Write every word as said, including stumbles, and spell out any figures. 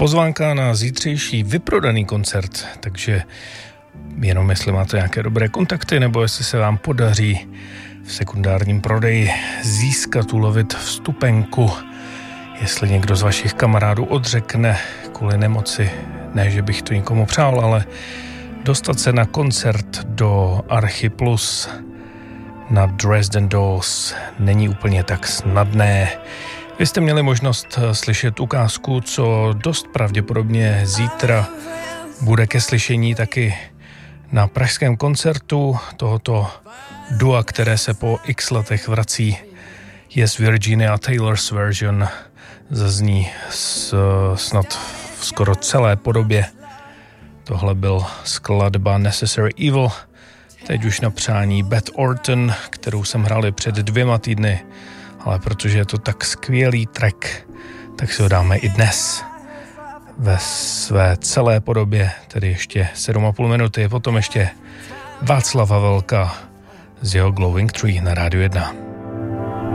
pozvánka na zítřejší vyprodaný koncert, takže jenom jestli máte nějaké dobré kontakty, nebo jestli se vám podaří v sekundárním prodeji získat, ulovit vstupenku, jestli někdo z vašich kamarádů odřekne kvůli nemoci, ne, že bych to nikomu přál, ale dostat se na koncert do Archy Plus na Dresden Dolls není úplně tak snadné. Vy jste měli možnost slyšet ukázku, co dost pravděpodobně zítra bude ke slyšení taky na pražském koncertu tohoto dua, které se po x letech vrací. Yes, Virginia Taylor's version zazní s, snad v skoro celé podobě. Tohle byl skladba Necessary Evil, teď už na přání Beth Orton, kterou jsem hrali před dvěma týdny, ale protože je to tak skvělý track, tak si ho dáme i dnes ve své celé podobě, tedy ještě sedm a půl minuty, potom ještě Václav Havelka z jeho Glowing Tree na Rádiu jedna.